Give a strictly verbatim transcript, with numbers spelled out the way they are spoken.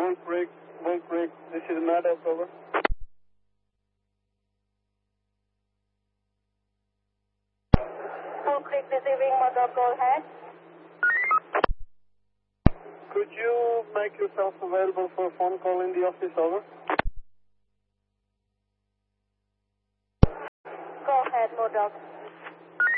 Bull Creek, Bull Creek, this is Maddox, over. Bull Creek receiving, Maddox, go ahead. Could you make yourself available for a phone call in the office, over? Go ahead, Maddox.